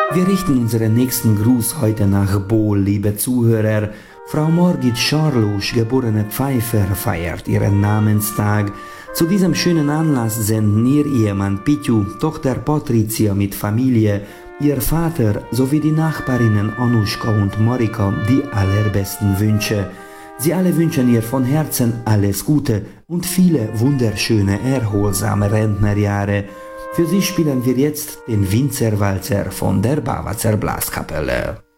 Wir richten unseren nächsten Gruß heute nach Bohl, liebe Zuhörer. Frau Margit Scharlusch, geborene Pfeiffer, feiert ihren Namenstag. Zu diesem schönen Anlass senden ihr Ehemann Pitju, Tochter Patricia mit Familie, ihr Vater sowie die Nachbarinnen Anuschka und Marika die allerbesten Wünsche. Sie alle wünschen ihr von Herzen alles Gute und viele wunderschöne, erholsame Rentnerjahre. Für sie spielen wir jetzt den Winzerwalzer von der Bavazer Blaskapelle.